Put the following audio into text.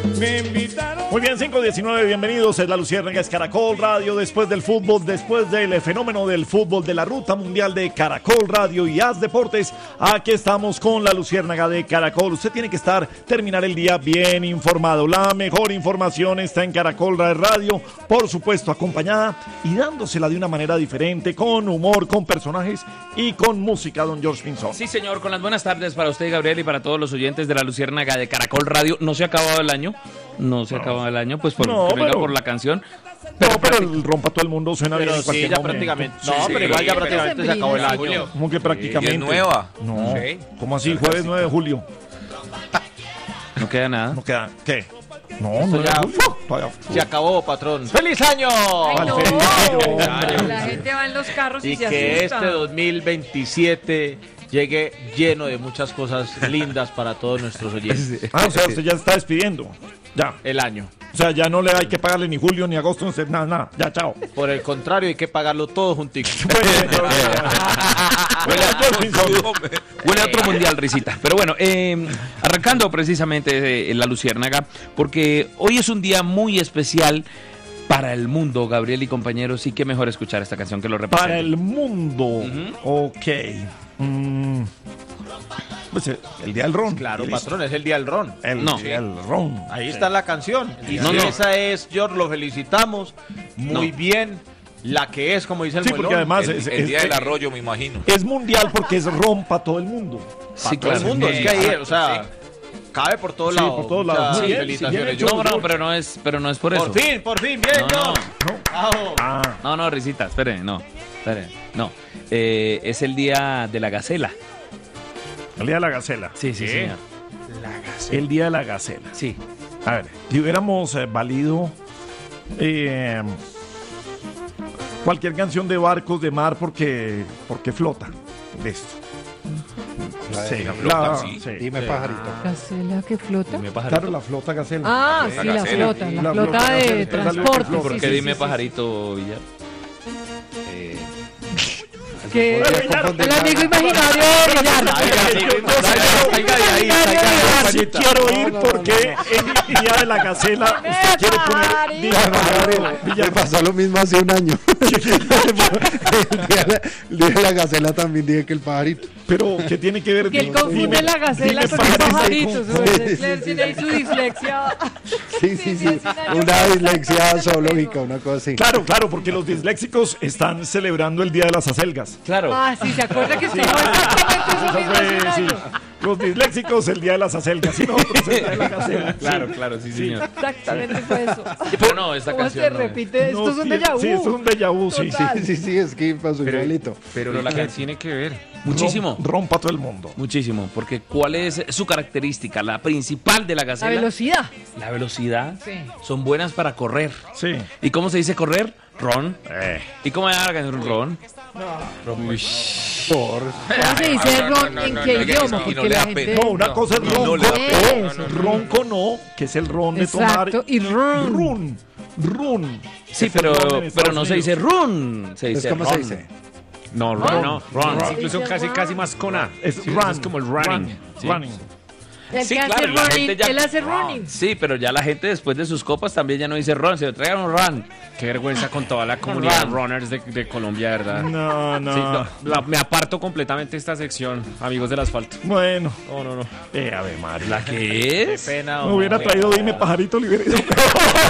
Muy bien, 5:19, bienvenidos. Es La Luciérnaga, es Caracol Radio. Después del fútbol, después del fenómeno del fútbol, de la ruta mundial de Caracol Radio y Haz Deportes, aquí estamos con La Luciérnaga de Caracol. Usted tiene que terminar el día bien informado. La mejor información está en Caracol Radio, por supuesto, acompañada y dándosela de una manera diferente, con humor, con personajes y con música, don George Pinzón. Sí, señor, con las buenas tardes para usted, Gabriel, y para todos los oyentes de La Luciérnaga de Caracol Radio. No se ha acabado el año. No se acaba el año, pues por la canción. Pero el Rompa Todo el Mundo suena bien en cualquier momento. Prácticamente. Pero igual ya prácticamente se acabó el año. ¿Cómo que prácticamente? ¿Y es nueva? No. Sí. ¿Cómo así? Jueves 9 de julio. No queda nada. ¿No queda qué? No ya. Se acabó, patrón. ¡Feliz año! Ay, no. La gente va en los carros y se asusta. Que este 2027 llegue lleno de muchas cosas lindas para todos nuestros oyentes. O sea, usted ya está despidiendo. Ya. El año. O sea, ya no le hay que pagarle ni julio ni agosto, nada. Ya, chao. Por el contrario, hay que pagarlo todo juntico. Huele a otro mundial, risita. Pero bueno, arrancando precisamente La Luciérnaga, porque hoy es un día muy especial para el mundo, Gabriel y compañeros, y qué mejor escuchar esta canción que lo representa. Para el mundo. Ok. Pues el día del ron. Claro, patrón, es el día del ron. El día del ron. Ahí está la canción. Y esa es, George, lo felicitamos. Muy bien. La que es, como dice el Molón. Porque además el día del arroyo, me imagino. Es mundial porque es ron para todo el mundo. Sí, todo el mundo. Es que ahí, o sea, cabe por todos lados. Por todos lados. Sí, felicitaciones. Pero no es por eso. Por fin, bien, No, risita, espere. No. Es el día de la gacela. El día de la gacela. Sí, señor. La gacela. El día de la gacela. Sí. A ver, si hubiéramos valido cualquier canción de barcos de mar porque flota. De esto. Sí. Dime pajarito. ¿Gacela que flota? Claro, la flota gacela. Ah, sí, la flota de transporte. ¿Por qué dime pajarito, Villar? Que el amigo imaginario de Villar. Sí quiero ir porque el día de la gacela usted quiere poner Villar. Pasó lo mismo hace un año. El día de la gacela también dije que el pajarito. Pero ¿qué tiene que ver? Que él confunde la gacela con el pajarito. Tiene ahí su dislexia. Sí. Una dislexia zoológica, una cosa así. Claro, porque los disléxicos están celebrando el día de las acelgas. Claro. Ah, sí, ¿se acuerda que usted no exactamente eso mismo? Los disléxicos el día de las acelgas y nosotros el día de la gacela. Claro, sí, señor. Exactamente fue eso. Pero no, esta canción se repite? Esto es un déjà vu. Sí, esto es un déjà vu, Sí, es que pasó igualito. Pero la canción tiene que ver. Muchísimo. Rompa todo el mundo. Muchísimo, porque ¿cuál es su característica? La principal de la gacela. La velocidad. La velocidad. Sí. Son buenas para correr. Sí. ¿Y cómo se dice correr? Ron. ¿Y cómo era la canción? Ron. ¿Cómo se dice ron en qué idioma? Porque la gente... No, una cosa es ronco no, que es el ron de tomar. Exacto, y run. Sí, pero no se dice run. Se dice ¿cómo ron. se dice? No, ron. Incluso casi más con A. Es como el running. Running. Sí, claro, la gente ya... Él hace running. Sí, pero ya la gente después de sus copas también ya no dice ron, se le traigan un run. Qué vergüenza con toda la comunidad de runners de Colombia, ¿verdad? No. Sí, me aparto completamente de esta sección, amigos del asfalto. Bueno. No. A ver, María. ¿La qué es? Qué pena. Me hubiera traído Dime Pajarito, le hubiera ido.